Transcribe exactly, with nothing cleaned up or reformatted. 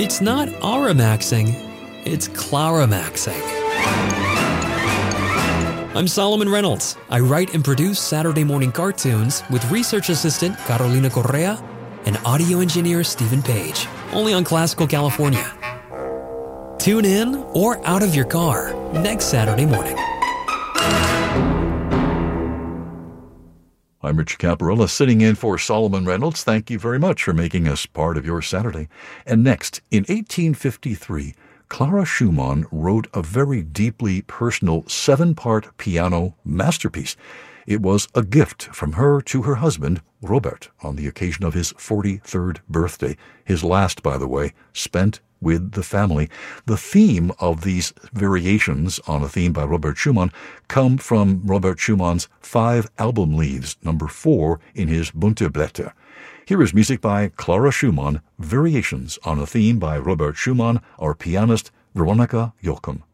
It's not Aramaxing, it's Claramaxing. I'm Solomon Reynolds. I write and produce Saturday morning cartoons with research assistant Carolina Correa and audio engineer Stephen Page, only on Classical California. Tune in or out of your car next Saturday morning. I'm Rich Caparella, sitting in for Solomon Reynolds. Thank you very much for making us part of your Saturday. And next, in eighteen fifty-three, Clara Schumann wrote a very deeply personal seven-part piano masterpiece. It was a gift from her to her husband, Robert, on the occasion of his forty-third birthday, his last, by the way, spent with the family. The theme of these variations on a theme by Robert Schumann come from Robert Schumann's Five Album Leaves, number four in his Bunte Blätter. Here is music by Clara Schumann, Variations on a theme by Robert Schumann, our pianist Veronica Jochum.